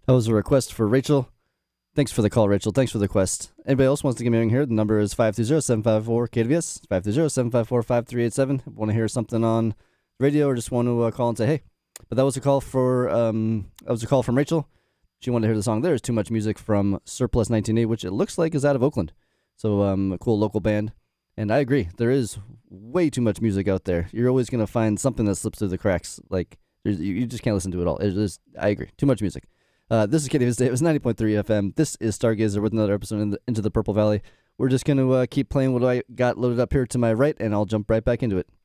That was a request for Rachel. Thanks for the call, Rachel. Thanks for the request. Anybody else wants to give me a ring here? The number is 520-754-KWS, 520-754-5387. Want to hear something on radio or just want to call and say, hey. But that was a call from Rachel. She wanted to hear the song There Is Too Much Music from Surplus 1980, which it looks like is out of Oakland. So a cool local band. And I agree. There is way too much music out there. You're always going to find something that slips through the cracks. Like, you just can't listen to it all. I agree. Too much music. This is Katie Davis, 90.3 FM. This is Stargazer with another episode Into the Purple Valley. We're just going to keep playing what I got loaded up here to my right, and I'll jump right back into it.